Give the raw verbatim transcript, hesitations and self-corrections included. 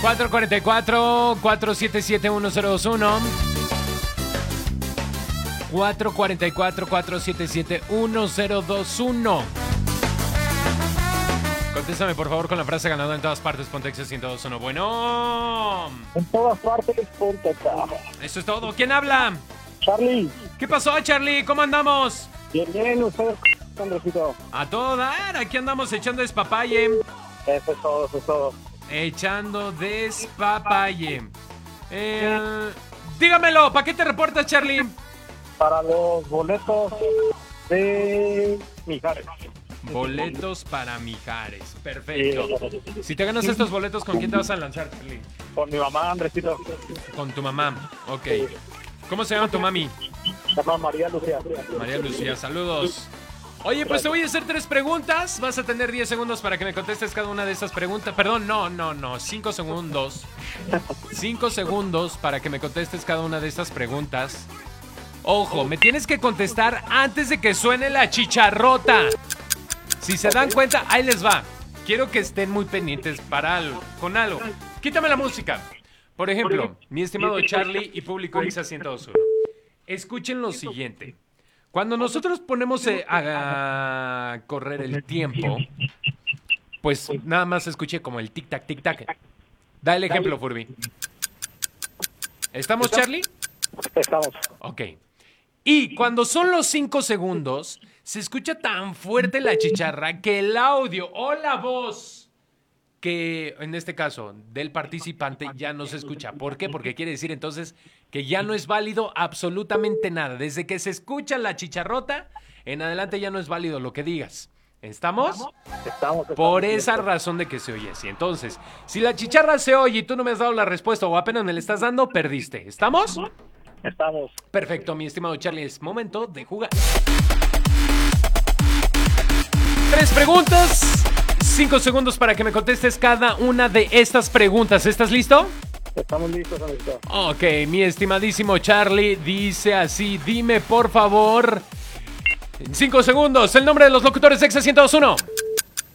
cuatro cuatro cuatro, cuatro siete siete, uno cero dos uno. cuatro cuatro cuatro, cuatro siete siete, uno cero dos uno. Contéstame por favor con la frase ganadora en todas partes. Ponte Exa ciento dos punto uno. Bueno. En todas partes, ponte Exa. Eso es todo. ¿Quién habla? Charlie. ¿Qué pasó, Charlie? ¿Cómo andamos? Bien, bien, ustedes, Andresito. A todo dar. Aquí andamos echando despapalle. Eso es todo, eso es todo. Echando despapalle. Eh, dígamelo, ¿para qué te reportas, Charlie? Para los boletos de Mijares. Boletos para Mijares. Perfecto. Si te ganas estos boletos, ¿con quién te vas a lanzar, Charlie? Con mi mamá, Andresito. Con tu mamá. Ok. ¿Cómo se llama tu mami? Se llama María Lucía. María Lucía, saludos. Oye, pues te voy a hacer tres preguntas. Vas a tener diez segundos para que me contestes cada una de estas preguntas. Perdón, no, no, no. cinco segundos. cinco segundos para que me contestes cada una de estas preguntas. Ojo, me tienes que contestar antes de que suene la chicharrota. Si se dan cuenta, ahí les va. Quiero que estén muy pendientes para algo, con algo. Quítame la música. Por ejemplo, mi estimado Charlie y público Exa ciento dos punto uno. Escuchen lo siguiente. Cuando nosotros ponemos eh, a correr el tiempo, pues nada más escuché como el tic-tac, tic-tac. Da el ejemplo, Furby. ¿Estamos, Charlie? Estamos. Ok. Y cuando son los cinco segundos, se escucha tan fuerte la chicharra que el audio o la voz, que en este caso del participante, ya no se escucha. ¿Por qué? Porque quiere decir entonces que ya no es válido absolutamente nada. Desde que se escucha la chicharrota, en adelante ya no es válido lo que digas. ¿Estamos? Estamos. estamos Por esa razón de que se oye así. Entonces, si la chicharra se oye y tú no me has dado la respuesta o apenas me la estás dando, perdiste. ¿Estamos? Estamos. Perfecto, mi estimado Charlie, es momento de jugar. Tres preguntas, cinco segundos para que me contestes cada una de estas preguntas. ¿Estás listo? Estamos listos, Andresito. Ok, mi estimadísimo Charlie, dice así, dime por favor, en cinco segundos, el nombre de los locutores de Exa ciento dos punto uno.